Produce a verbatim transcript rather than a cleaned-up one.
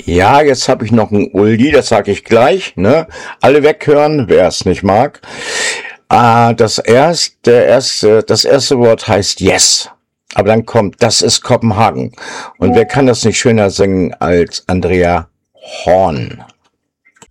Ja, jetzt habe ich noch ein Uldi, das sage ich gleich, ne? Alle weghören, wer es nicht mag. Ah, das erste, der erste, das erste Wort heißt Yes. Aber dann kommt, das ist Kopenhagen. Und wer kann das nicht schöner singen als Andrea Horn?